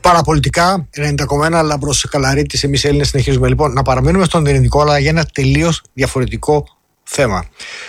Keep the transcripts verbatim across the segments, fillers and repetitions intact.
Παραπολιτικά, ενενήντα κόμμα ένα, Λάμπρος Καλαρίτης, εμείς Έλληνες συνεχίζουμε λοιπόν να παραμείνουμε στον ειρηνικό, αλλά για ένα τελείως διαφορετικό θέμα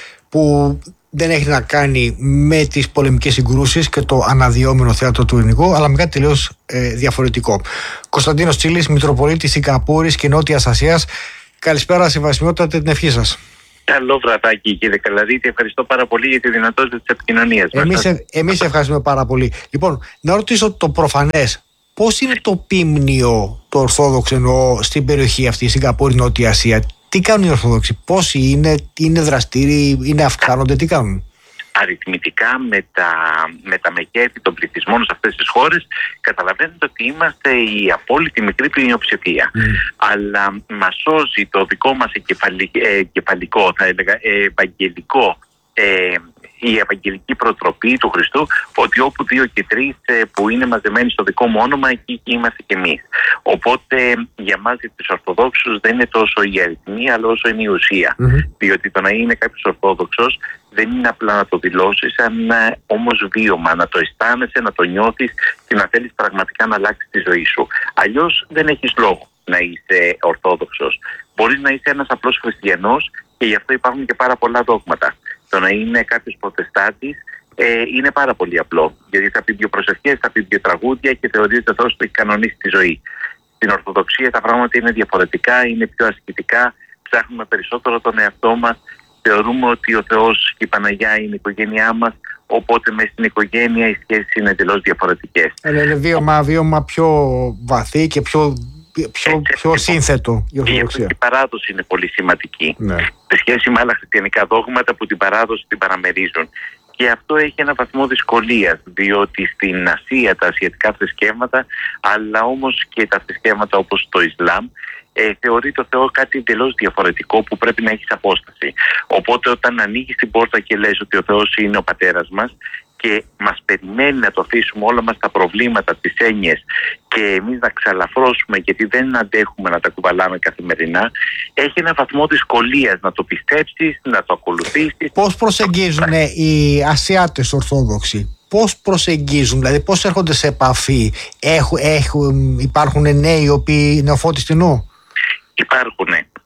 που δεν έχει να κάνει με τις πολεμικές συγκρούσεις και το αναδυόμενο θέατρο του ειρηνικού, αλλά με κάτι τελείως ε, διαφορετικό. Κωνσταντίνος Τσίλης, Μητροπολίτης Σιγκαπούρης και Νότιας Ασίας. Καλησπέρα, σεβασμιότατα, την ευχή σας. Καλό βραδάκι, κύριε Καλαρίτη. Ευχαριστώ πάρα πολύ για τη δυνατότητα της επικοινωνίας μας. Εμείς, εμείς ευχαριστούμε πάρα πολύ. Λοιπόν, να ρωτήσω το προφανές. Πώς είναι το πίμνιο, το Ορθόδοξο εννοώ, στην περιοχή αυτή, Σιγκαπούρη, Νότια Ασία? Τι κάνουν οι Ορθόδοξοι, πόσοι είναι, είναι δραστήριοι, είναι αυξάνονται, τι κάνουν? Αριθμητικά με τα, με τα μεγέθη των πληθυσμών σε αυτές τις χώρες καταλαβαίνετε ότι είμαστε η απόλυτη μικρή πλειοψηφία. Mm. Αλλά μας σώζει το δικό μας εγκεφαλικό, θα έλεγα, ευαγγελικό, ε, η Ευαγγελική Προτροπή του Χριστού, ότι όπου δύο και τρεις που είναι μαζεμένοι στο δικό μου όνομα, εκεί είμαστε κι εμείς. Οπότε για μας, για τους Ορθοδόξους, δεν είναι τόσο η αριθμή, αλλά όσο είναι η ουσία. Mm-hmm. Διότι το να είναι κάποιος Ορθόδοξος δεν είναι απλά να το δηλώσεις, αλλά όμως βίωμα, να το αισθάνεσαι, να το νιώθεις και να θέλεις πραγματικά να αλλάξεις τη ζωή σου. Αλλιώς δεν έχεις λόγο να είσαι Ορθόδοξος. Μπορείς να είσαι ένας απλός χριστιανός και γι' αυτό υπάρχουν και πάρα πολλά δόγματα. Το να είναι κάποιος προτεστάτης ε, είναι πάρα πολύ απλό. Γιατί θα πει δύο προσευχές, θα πει δύο τραγούδια και θεωρεί ότι ο Θεός το έχει κανονίσει τη ζωή. Στην Ορθοδοξία τα πράγματα είναι διαφορετικά, είναι πιο ασκητικά. Ψάχνουμε περισσότερο τον εαυτό μας. Θεωρούμε ότι ο Θεός και η Παναγιά είναι η οικογένειά μας. Οπότε μέσα στην οικογένεια οι σχέσεις είναι εντελώς διαφορετικές. Είναι βίωμα, βίωμα πιο βαθύ και πιο. Πιο, πιο σύνθετο η Ορθοδοξία. Η παράδοση είναι πολύ σημαντική. Ναι. Σε σχέση με άλλα χριστιανικά δόγματα που την παράδοση την παραμερίζουν. Και αυτό έχει ένα βαθμό δυσκολίας, διότι στην Ασία τα ασιατικά θρησκεύματα, αλλά όμως και τα θρησκεύματα όπως το Ισλάμ, ε, θεωρεί το Θεό κάτι εντελώς διαφορετικό που πρέπει να έχεις απόσταση. Οπότε όταν ανοίγεις την πόρτα και λες ότι ο Θεός είναι ο πατέρας μας και μας περιμένει να το αφήσουμε όλα μας τα προβλήματα, τις έννοιες και εμείς να ξαλαφρώσουμε γιατί δεν αντέχουμε να τα κουβαλάμε καθημερινά, έχει ένα βαθμό δυσκολίας να το πιστέψεις, να το ακολουθήσεις. Πώς προσεγγίζουν οι Ασιάτες Ορθόδοξοι? Πώς προσεγγίζουν, δηλαδή πώς έρχονται σε επαφή? Έχουν, έχουν, υπάρχουν νέοι οι οποίοι νεοφώτιστοι στην νου? Υπάρχουν.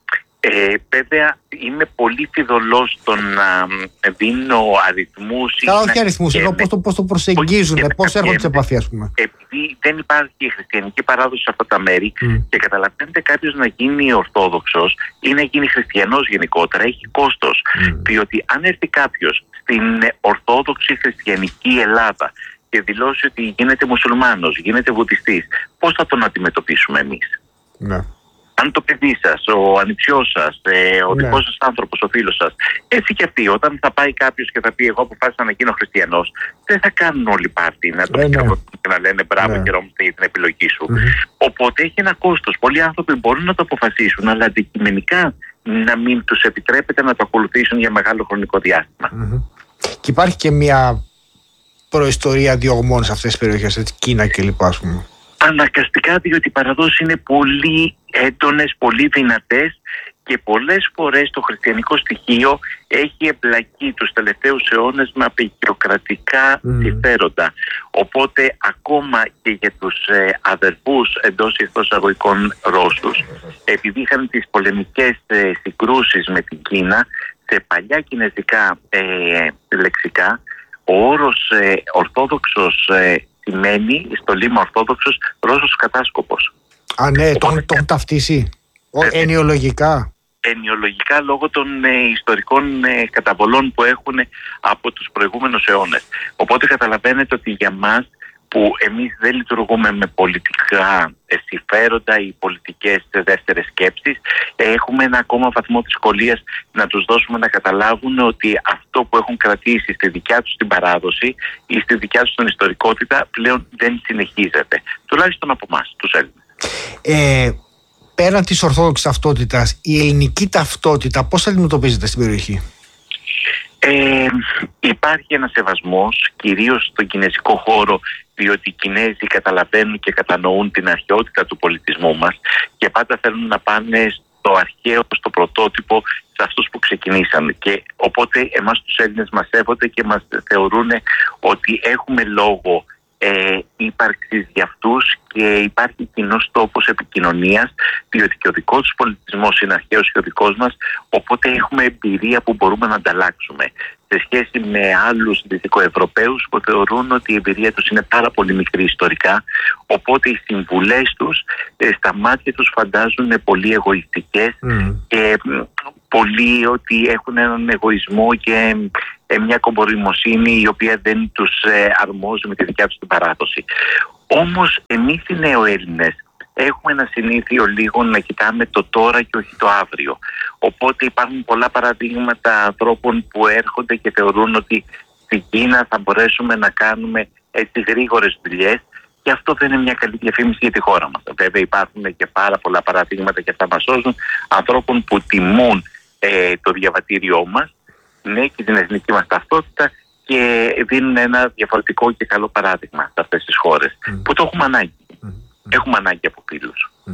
Ε, βέβαια είμαι πολύ φιδωλός στο να δίνω αριθμούς. Καλά, όχι αριθμούς, ενώ πώς το, πώς το προσεγγίζουν, πώς έρχονται σε επαφή, ας πούμε. Επειδή δεν υπάρχει η χριστιανική παράδοση σε αυτά τα μέρη mm. και καταλαβαίνετε, κάποιος να γίνει Ορθόδοξος ή να γίνει χριστιανός γενικότερα έχει κόστος. Mm. Διότι αν έρθει κάποιος στην Ορθόδοξη χριστιανική Ελλάδα και δηλώσει ότι γίνεται μουσουλμάνος, γίνεται βουδιστής, πώς θα τον αντιμετωπίσουμε εμείς? Ναι. Αν το παιδί σας, ο ανιψιός σας, ε, ο ναι. δικός σας άνθρωπος, ο φίλος σας, έτσι και αυτοί, όταν θα πάει κάποιος και θα πει εγώ αποφάσισα να γίνω χριστιανός, δεν θα κάνουν όλοι πάρτι να το ναι. και να λένε μπράβο, ναι. χαιρόμαστε για την επιλογή σου. Mm-hmm. Οπότε έχει ένα κόστος. Πολλοί άνθρωποι μπορούν να το αποφασίσουν, αλλά αντικειμενικά να μην τους επιτρέπεται να το ακολουθήσουν για μεγάλο χρονικό διάστημα. Mm-hmm. Και υπάρχει και μια προϊστορία διωγμών σε αυτές τις περιοχές, έτσι, Κίνα κλπ. Ας πούμε. Αναγκαστικά, διότι οι παραδόσεις είναι πολύ έντονες, πολύ δυνατές και πολλές φορές το χριστιανικό στοιχείο έχει εμπλακεί τους τελευταίους αιώνες με απεικιοκρατικά mm. συμφέροντα. Οπότε ακόμα και για τους ε, αδερφούς εντός εισαγωγικών Ρώσους, επειδή είχαν τις πολεμικές ε, συγκρούσεις με την Κίνα, σε παλιά κινέζικα ε, λεξικά, ο όρος ε, ορθόδοξος ε, σημαίνει στο λίμα Ορθόδοξος Ρώσος κατάσκοπος. Α, ναι, τον έχουν ταυτίσει. Ε, ενιολογικά. Ενιολογικά λόγω των ε, ιστορικών ε, καταβολών που έχουν από τους προηγούμενους αιώνες. Οπότε καταλαβαίνετε ότι για μας που εμείς δεν λειτουργούμε με πολιτικά συμφέροντα ή πολιτικές δεύτερες σκέψεις, έχουμε ένα ακόμα βαθμό δυσκολίας να τους δώσουμε να καταλάβουν ότι αυτό που έχουν κρατήσει στη δικιά τους την παράδοση ή στη δικιά τους την ιστορικότητα πλέον δεν συνεχίζεται. Τουλάχιστον από εμάς, τους Έλληνες. Ε, πέραν της ορθόδοξης ταυτότητας, η ελληνική ταυτότητα πώς αντιμετωπίζεται στην περιοχή? Ε, υπάρχει ένας σεβασμός, κυρίως στον κινέζικο χώρο, διότι οι Κινέζοι καταλαβαίνουν και κατανοούν την αρχαιότητα του πολιτισμού μας και πάντα θέλουν να πάνε στο αρχαίο, στο πρωτότυπο, σε αυτούς που ξεκινήσαν. Και οπότε εμάς τους Έλληνες μας σέβονται και μας θεωρούν ότι έχουμε λόγο ε, ύπαρξης για αυτούς και υπάρχει κοινός τόπος επικοινωνίας, διότι και ο δικός τους πολιτισμός είναι αρχαίος και ο δικός μας, οπότε έχουμε εμπειρία που μπορούμε να ανταλλάξουμε σε σχέση με άλλους δυτικοευρωπαίους που θεωρούν ότι η εμπειρία τους είναι πάρα πολύ μικρή ιστορικά, οπότε οι συμβουλές τους ε, στα μάτια τους φαντάζουν πολύ εγωιστικές mm. και πολύ ότι έχουν έναν εγωισμό και ε, μια κομπορημοσύνη η οποία δεν τους ε, αρμόζει με τη δικιά τους την παράδοση. Όμως εμείς οι νεοέλληνες έχουμε ένα συνήθειο λίγο να κοιτάμε το τώρα και όχι το αύριο. Οπότε υπάρχουν πολλά παραδείγματα ανθρώπων που έρχονται και θεωρούν ότι στην Κίνα θα μπορέσουμε να κάνουμε έτσι γρήγορες δουλειές και αυτό δεν είναι μια καλή διαφήμιση για τη χώρα μας. Βέβαια υπάρχουν και πάρα πολλά παραδείγματα και αυτά μας σώζουν ανθρώπων που τιμούν ε, το διαβατήριό μας, ναι, και την εθνική μας ταυτότητα και δίνουν ένα διαφορετικό και καλό παράδειγμα σε αυτές τις χώρες mm. που το έχουμε ανάγκη. Mm. Έχουμε ανάγκη από φίλους. Mm.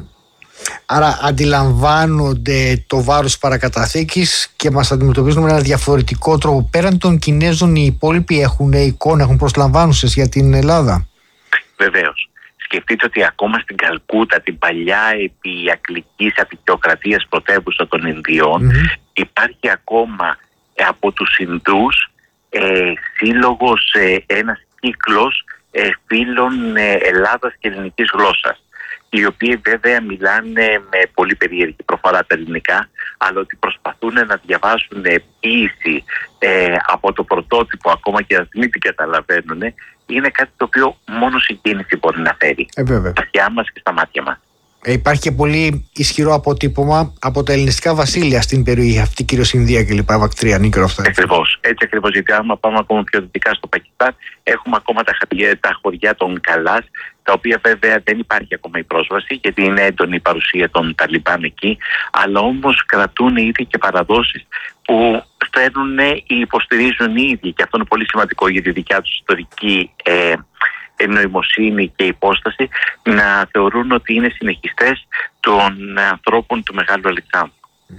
Άρα αντιλαμβάνονται το βάρος της παρακαταθήκης και μας αντιμετωπίζουν με ένα διαφορετικό τρόπο. Πέραν των Κινέζων οι υπόλοιποι έχουν εικόνα, έχουν προσλαμβάνουσες για την Ελλάδα. Βεβαίως. Σκεφτείτε ότι ακόμα στην Καλκούτα, την παλιά επί Αγγλικής απεικιοκρατίας πρωτεύουσα των Ινδιών, mm-hmm. υπάρχει ακόμα ε, από τους Ινδούς ε, σύλλογος, ε, ένας κύκλος ε, φίλων ε, Ελλάδας και ελληνικής γλώσσας, οι οποίοι βέβαια μιλάνε με πολύ περίεργη προφορά τα ελληνικά, αλλά ότι προσπαθούν να διαβάσουν ποίηση ε, από το πρωτότυπο, ακόμα και αν μην την καταλαβαίνουν, είναι κάτι το οποίο μόνο συγκίνηση μπορεί να φέρει ε, στα αυτιά μας και στα μάτια μας. Ε, υπάρχει και πολύ ισχυρό αποτύπωμα από τα ελληνιστικά βασίλεια στην περιοχή αυτή, κυρίως Ινδία και λοιπά, Βακτρία, Νίκαιρο, αυτά. Ακριβώς, έτσι ακριβώς. Γιατί άμα πάμε ακόμα πιο δυτικά στο Πακιστάν, έχουμε ακόμα τα, τα χωριά των Καλάς, τα οποία βέβαια δεν υπάρχει ακόμα η πρόσβαση, γιατί είναι έντονη η παρουσία των Ταλιμπάν εκεί, αλλά όμως κρατούν ήδη και παραδόσεις που φέρνουν ή υποστηρίζουν οι ίδιοι, και αυτό είναι πολύ σημαντικό για τη δικιά τους ιστορική ε, νοημοσύνη και υπόσταση, να θεωρούν ότι είναι συνεχιστές των ανθρώπων του Μεγάλου Αλεξάνδρου.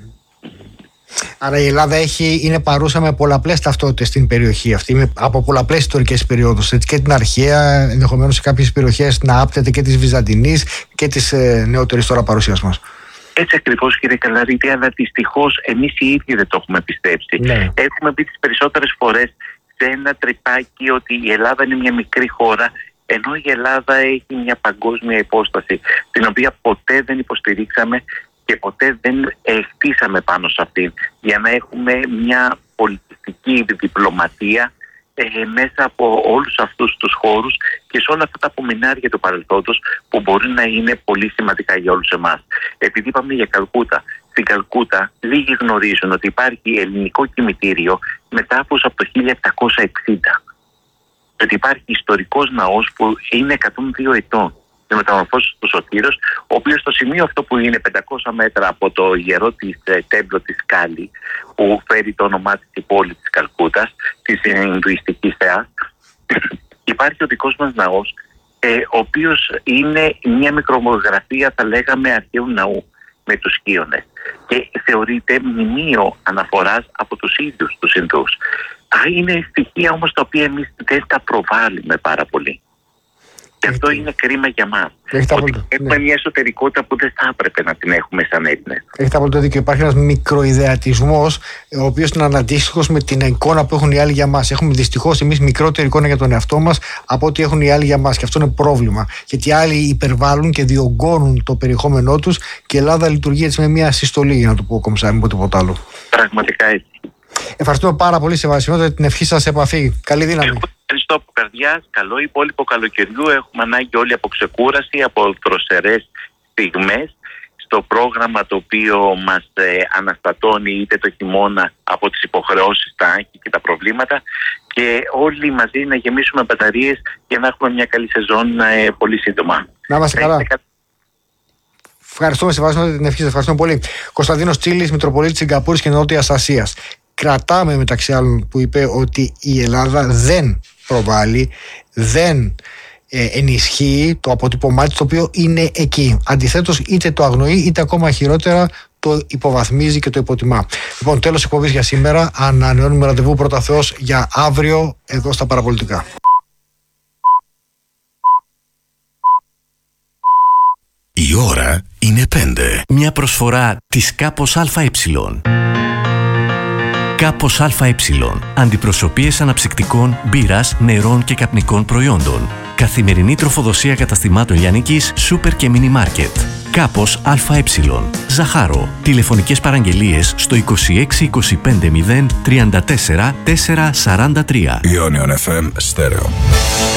Άρα η Ελλάδα έχει, είναι παρούσα με πολλαπλές ταυτότητες στην περιοχή αυτή, με, από πολλαπλές ιστορικές περιόδους, έτσι, και την αρχαία, ενδεχομένως σε κάποιες περιοχές να άπτεται και της Βυζαντινής και της ε, νεότερης τώρα παρουσίας μας. Έτσι ακριβώς, κύριε Καλαρίτη, αλλά δυστυχώς εμείς οι ίδιοι δεν το έχουμε πιστέψει. Ναι. Έχουμε μπει τις περισσότερες φορές σε ένα τρυπάκι ότι η Ελλάδα είναι μια μικρή χώρα, ενώ η Ελλάδα έχει μια παγκόσμια υπόσταση, την οποία ποτέ δεν υποστηρίξαμε και ποτέ δεν χτίσαμε πάνω σε αυτήν, για να έχουμε μια πολιτιστική διπλωματία ε, μέσα από όλους αυτούς τους χώρους και σε όλα αυτά τα απομεινάρια του παρελθόντος που μπορεί να είναι πολύ σημαντικά για όλους εμάς. Επειδή είπαμε για Καλκούτα, στην Καλκούτα λίγοι γνωρίζουν ότι υπάρχει ελληνικό κημητήριο μετάφραση από το χίλια επτακόσια εξήντα. Ότι υπάρχει ιστορικός ναός που είναι εκατόν δύο ετών. Με μεταμορφώσεις του Σωτήρος, ο οποίος στο σημείο αυτό που είναι πεντακόσια μέτρα από το ιερό της ε, τέμπλο της Κάλι, που φέρει το όνομά της η πόλη της Καλκούτας, της Ινδουιστικής θεάς, υπάρχει ο δικός μας ναός, ε, ο οποίος είναι μια μικρομογραφία, θα λέγαμε, αρχαίου ναού με τους σκίονες και θεωρείται μνημείο αναφοράς από τους ίδιους τους Ινδούς. Είναι στοιχεία όμως τα οποία εμείς δεν τα προβάλλουμε πάρα πολύ. Και αυτό είναι κρίμα για μας. Ότι έχουμε ναι. μια εσωτερικότητα που δεν θα έπρεπε να την έχουμε σαν Έλληνες. Έχετε απόλυτο δίκιο. Υπάρχει ένας μικροειδεατισμός, ο οποίος είναι αναντίστοιχος με την εικόνα που έχουν οι άλλοι για μας. Έχουμε δυστυχώς εμείς μικρότερη εικόνα για τον εαυτό μας από ό,τι έχουν οι άλλοι για μας. Και αυτό είναι πρόβλημα. Γιατί οι άλλοι υπερβάλλουν και διωγγώνουν το περιεχόμενό τους και η Ελλάδα λειτουργεί έτσι με μια συστολή, για να το πω κομψά, μην τίποτα άλλο. Πραγματικά έτσι. Ευχαριστούμε πάρα πολύ, Σεβασιότητα, για την ευχή σας επαφή. Καλή δύναμη. Ευχαριστώ από καρδιάς. Καλό υπόλοιπο καλοκαιριού. Έχουμε ανάγκη όλοι από ξεκούραση, από δροσερές στιγμές στο πρόγραμμα το οποίο μας ε, αναστατώνει είτε το χειμώνα από τις υποχρεώσεις, τα άγχη και τα προβλήματα, και όλοι μαζί να γεμίσουμε μπαταρίες για να έχουμε μια καλή σεζόν ε, πολύ σύντομα. Να είμαστε καλά. Κα... Ευχαριστούμε, Σεβασιότητα, την ευχή σας. Ευχαριστούμε πολύ. Κωνσταντίνος Τσίλης, Μητροπολίτης Σιγκαπούρης και Νότιας Ασίας. Κρατάμε μεταξύ άλλων που είπε ότι η Ελλάδα δεν προβάλλει, δεν ε, ενισχύει το αποτύπωμά της, το οποίο είναι εκεί. Αντιθέτως, είτε το αγνοεί, είτε ακόμα χειρότερα το υποβαθμίζει και το υποτιμά. Λοιπόν, τέλος εκπομπής για σήμερα. Ανανεώνουμε ραντεβού πρώτα Θεός για αύριο εδώ στα Παραπολιτικά. Η ώρα είναι πέντε. Μια προσφορά της Κάπος ΑΕ. Κάπος ΑΕ. Αντιπροσωπείες αναψυκτικών, μπύρας, νερών και καπνικών προϊόντων. Καθημερινή τροφοδοσία καταστημάτων λιανικής, σούπερ και μίνι μάρκετ. Κάπος ΑΕ. Ζαχάρο. Τηλεφωνικές παραγγελίες στο είκοσι έξι είκοσι πέντε μηδέν τριάντα τέσσερα τετρακόσια σαράντα τρία. Ionion εφ εμ Stereo.